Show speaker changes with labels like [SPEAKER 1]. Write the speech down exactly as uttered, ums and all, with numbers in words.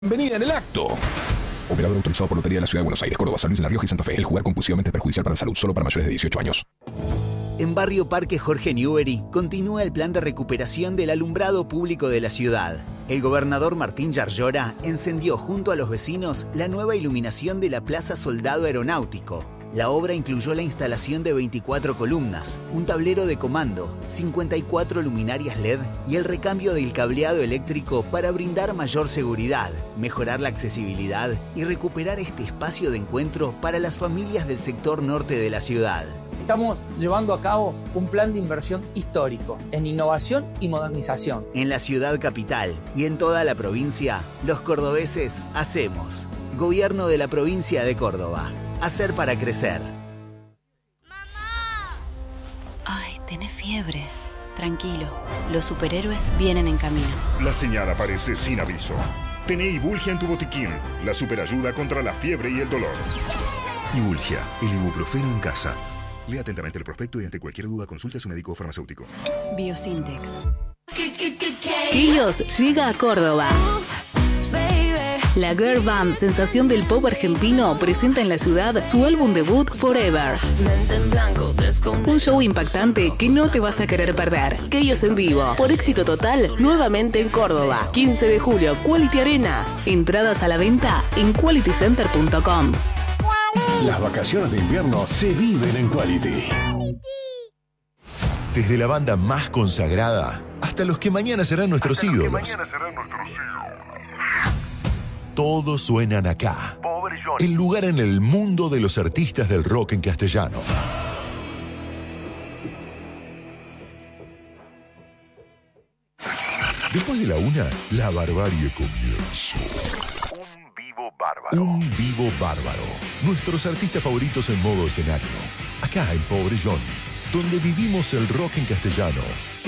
[SPEAKER 1] Bienvenida en el acto. Operador autorizado por Lotería de la Ciudad de Buenos Aires, Córdoba, San Luis, La Rioja y Santa Fe. El jugar compulsivamente es perjudicial para la salud, solo para mayores de dieciocho años.
[SPEAKER 2] En Barrio Parque Jorge Newbery continúa el plan de recuperación del alumbrado público de la ciudad. El gobernador Martín Yarlora encendió junto a los vecinos la nueva iluminación de la Plaza Soldado Aeronáutico. La obra incluyó la instalación de veinticuatro columnas, un tablero de comando, cincuenta y cuatro luminarias L E D y el recambio del cableado eléctrico para brindar mayor seguridad, mejorar la accesibilidad y recuperar este espacio de encuentro para las familias del sector norte de la ciudad.
[SPEAKER 3] Estamos llevando a cabo un plan de inversión histórico en innovación y modernización.
[SPEAKER 2] En la ciudad capital y en toda la provincia, los cordobeses hacemos. Gobierno de la provincia de Córdoba. Hacer para crecer.
[SPEAKER 4] ¡Mamá! Ay, tenés fiebre. Tranquilo, los superhéroes vienen en camino.
[SPEAKER 5] La señal aparece sin aviso. Tené Ibulgia en tu botiquín, la superayuda contra la fiebre y el dolor. Ibulgia, el ibuprofeno en casa. Lea atentamente el prospecto y ante cualquier duda consulte a su médico o farmacéutico.
[SPEAKER 4] Biosintex.
[SPEAKER 6] Kios llega a Córdoba. La girl band sensación del pop argentino presenta en la ciudad su álbum debut Forever. Un show impactante que no te vas a querer perder. Kios en vivo, por éxito total, nuevamente en Córdoba. quince de julio, Quality Arena. Entradas a la venta en quality center punto com.
[SPEAKER 7] Las vacaciones de invierno se viven en Quality.
[SPEAKER 8] Desde la banda más consagrada hasta los que mañana serán nuestros ídolos. Todos suenan acá. El lugar en el mundo de los artistas del rock en castellano. Después de la una, la barbarie comienza.
[SPEAKER 5] Un vivo bárbaro.
[SPEAKER 8] Un vivo bárbaro. Nuestros artistas favoritos en modo escenario. Acá en Pobre Johnny, donde vivimos el rock en castellano